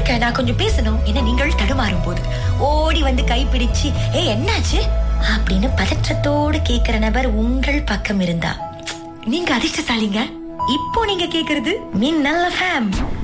இருங்க, நான் கொஞ்சம் பேசணும். என்ன நீங்கள் தடுமாறும் போது ஓடி வந்து கைப்பிடிச்சு என்னாச்சு அப்படின்னு பதற்றத்தோடு கேக்குற நபர் உங்கள் பக்கம் இருந்தா நீங்க அதிர்ஷ்டசாலிங்க. இப்போ நீங்க கேக்குறது மின்னல் FM.